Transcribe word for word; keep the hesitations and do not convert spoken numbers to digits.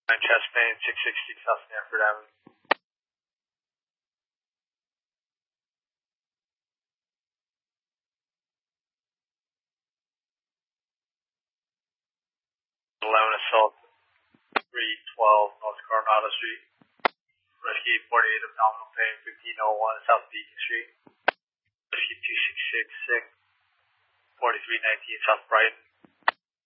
chest pain, six sixty South Stanford Avenue. eleven Assault, three twelve North Coronado Street. Rescue eight forty-eight, abdominal pain, fifteen oh one South Beacon Street. Rescue two six six, forty-three nineteen South Brighton.